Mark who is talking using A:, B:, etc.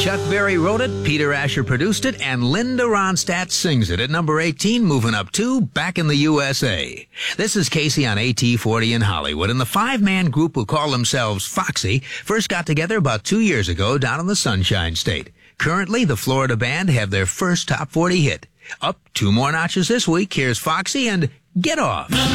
A: Chuck Berry wrote it, Peter Asher produced it, and Linda Ronstadt sings it at number 18, moving up 2, back in the USA. This is Casey on AT40 in Hollywood, and the five-man group who call themselves Foxy first got together about 2 years ago down in the Sunshine State. Currently, the Florida band have their first top 40 hit. Up 2 more notches this week, here's Foxy and Get Off.